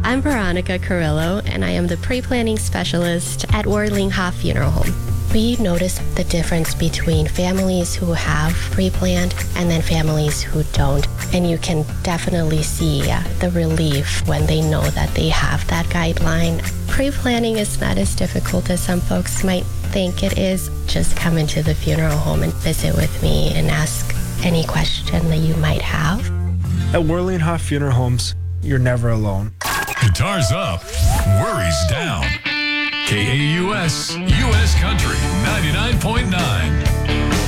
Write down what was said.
I'm Veronica Carrillo, and I am the pre-planning specialist at Worlinghoff Funeral Home. We notice the difference between families who have pre-planned and then families who don't. And you can definitely see the relief when they know that they have that guideline. Pre-planning is not as difficult as some folks might think it is. Just come into the funeral home and visit with me and ask any question that you might have. At Worlinghoff Funeral Homes, you're never alone. Guitars up, worries down. KAUS, U.S. Country 99.9.